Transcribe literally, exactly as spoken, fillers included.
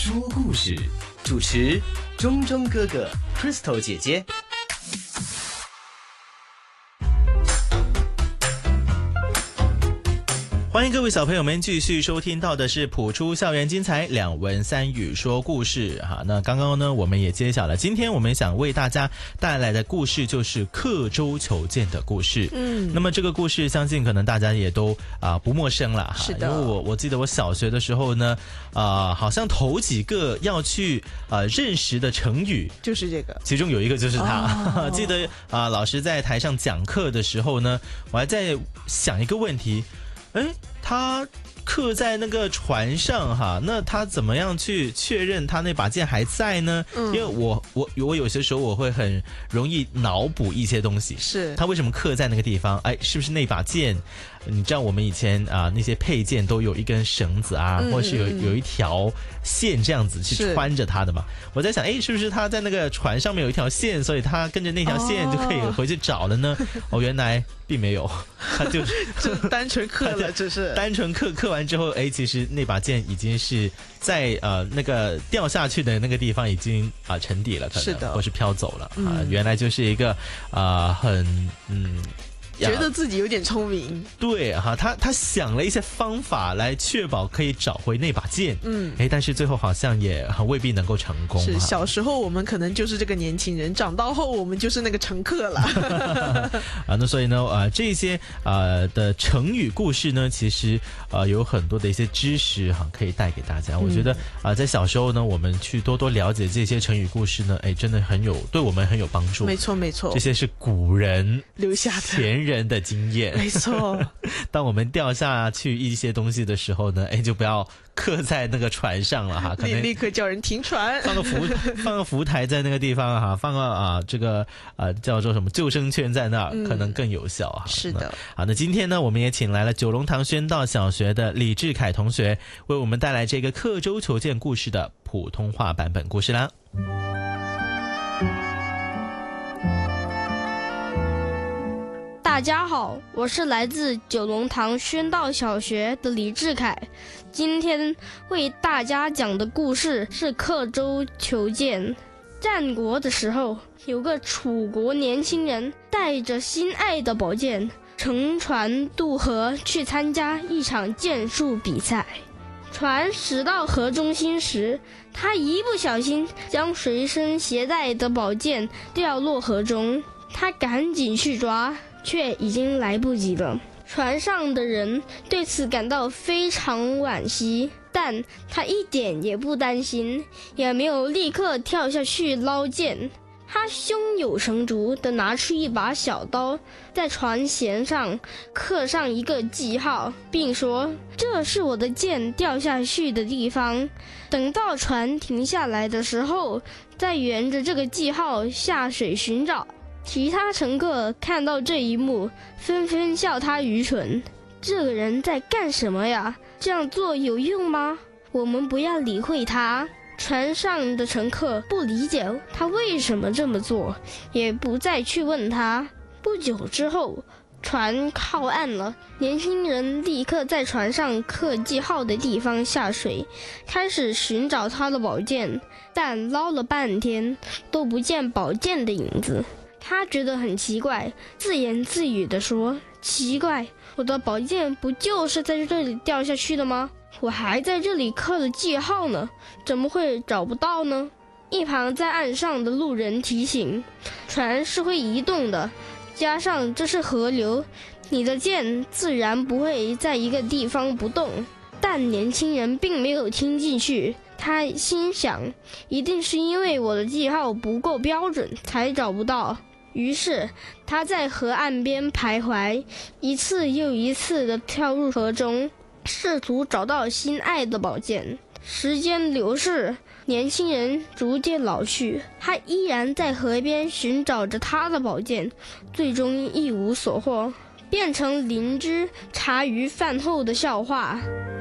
说故事，主持中中哥哥 Crystal 姐姐。欢迎各位小朋友们继续收听到的是普出校园精彩两文三语说故事哈。那刚刚呢，我们也揭晓了，今天我们想为大家带来的故事就是刻舟求剑的故事。嗯，那么这个故事相信可能大家也都啊、呃、不陌生了哈。 是的， 因为我我记得我小学的时候呢，啊、呃、好像头几个要去呃认识的成语就是这个， 其中有一个就是它。哦、记得啊、呃、老师在台上讲课的时候呢，我还在想一个问题。哎，他刻在那个船上哈，那他怎么样去确认他那把剑还在呢？嗯、因为我我我有些时候我会很容易脑补一些东西， 是他为什么刻在那个地方？哎，是不是那把剑？你知道我们以前啊那些配件都有一根绳子啊，嗯、或是有有一条线这样子去穿着它的嘛？我在想，哎，是不是他在那个船上面有一条线，所以他跟着那条线就可以回去找了呢？哦，哦原来并没有，他就就单纯刻了，只是单纯刻刻完之后，哎，其实那把剑已经是在呃那个掉下去的那个地方已经啊、呃、沉底了，可能是的， 或是飘走了啊、 嗯呃。原来就是一个啊、呃、很嗯。 觉得自己有点聪明， 对哈，他他想了一些方法来确保可以找回那把剑，嗯，哎，但是最后好像也未必能够成功。 是小时候我们可能就是这个年轻人，长大后我们就是那个乘客了。 啊，那所以呢，呃，这些呃的成语故事呢，其实呃有很多的一些知识哈、啊，可以带给大家。嗯、我觉得啊、呃，在小时候呢，我们去多多了解这些成语故事呢，哎，真的很有对我们很有帮助。 没错没错， 这些是古人留下的前人的经验， 没错。 当我们掉下去一些东西的时候呢，哎，就不要刻在那个船上了哈，可能立刻叫人停船， 放个浮放个浮台在那个地方哈，放个啊这个呃叫做什么救生圈在那儿、嗯，可能更有效哈。 是的。 好，那今天呢，我们也请来了九龙塘宣道小学的李志凯同学，为我们带来这个刻舟求剑故事的普通话版本故事啦。 大家好，我是来自九龙塘宣道小学的李志凯，今天为大家讲的故事是刻舟求剑。战国的时候，有个楚国年轻人带着心爱的宝剑，乘船渡河去参加一场剑术比赛。船驶到河中心时，他一不小心将随身携带的宝剑掉落河中，他赶紧去抓，却已经来不及了。船上的人对此感到非常惋惜，但他一点也不担心，也没有立刻跳下去捞剑。他胸有成竹地拿出一把小刀，在船舷上刻上一个记号，并说：“这是我的剑掉下去的地方。”等到船停下来的时候，再沿着这个记号下水寻找。其他乘客看到这一幕，纷纷笑他愚蠢。这个人在干什么呀？这样做有用吗？我们不要理会他。船上的乘客不理解他为什么这么做，也不再去问他。不久之后，船靠岸了，年轻人立刻在船上刻记号的地方下水，开始寻找他的宝剑，但捞了半天都不见宝剑的影子。他觉得很奇怪，自言自语地说：“奇怪，我的宝剑不就是在这里掉下去的吗？我还在这里刻了记号呢，怎么会找不到呢？”一旁在岸上的路人提醒：“船是会移动的，加上这是河流，你的剑自然不会在一个地方不动。”但年轻人并没有听进去，他心想：一定是因为我的记号不够标准，才找不到。于是他在河岸边徘徊，一次又一次地跳入河中，试图找到心爱的宝剑。时间流逝，年轻人逐渐老去，他依然在河边寻找着他的宝剑，最终一无所获，变成邻居茶余饭后的笑话。